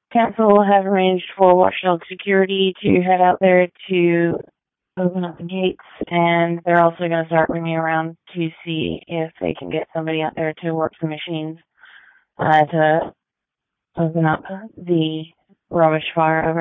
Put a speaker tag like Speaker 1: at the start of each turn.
Speaker 1: Council have arranged for Watchdog Security to head out there to open up the gates, and they're also going to start ringing around to see if they can get somebody out there to work the machines to open up the rubbish fire over